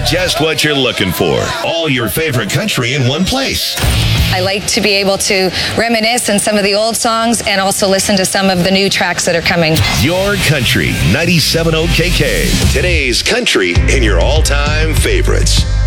just what you're looking for. All your favorite country in one place. I like to be able to reminisce on some of the old songs and also listen to some of the new tracks that are coming. Your Country 97.0 KK. Today's country and your all-time favorites.